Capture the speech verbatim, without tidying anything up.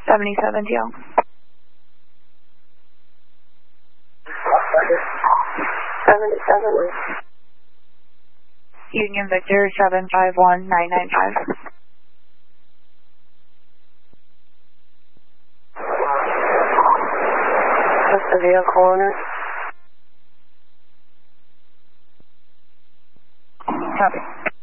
seventy-seven T L. seventy-seven. Union Victor seven five one nine nine five. What's the vehicle owner? Copy.